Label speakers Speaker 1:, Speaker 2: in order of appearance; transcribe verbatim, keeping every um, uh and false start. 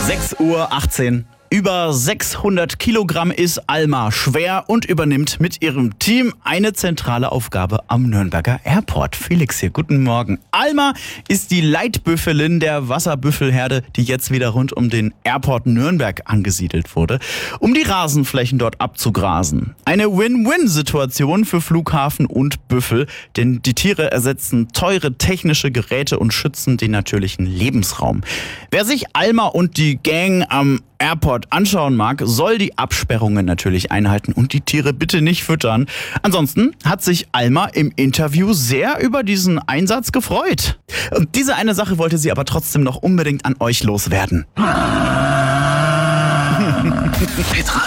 Speaker 1: sechs Uhr achtzehn. Über sechshundert Kilogramm ist Alma schwer und übernimmt mit ihrem Team eine zentrale Aufgabe am Nürnberger Airport. Felix hier, guten Morgen. Alma ist die Leitbüffelin der Wasserbüffelherde, die jetzt wieder rund um den Airport Nürnberg angesiedelt wurde, um die Rasenflächen dort abzugrasen. Eine Win-Win-Situation für Flughafen und Büffel, denn die Tiere ersetzen teure technische Geräte und schützen den natürlichen Lebensraum. Wer sich Alma und die Gang am Airport anschauen mag, soll die Absperrungen natürlich einhalten und die Tiere bitte nicht füttern. Ansonsten hat sich Alma im Interview sehr über diesen Einsatz gefreut. Und diese eine Sache wollte sie aber trotzdem noch unbedingt an euch loswerden.
Speaker 2: Petra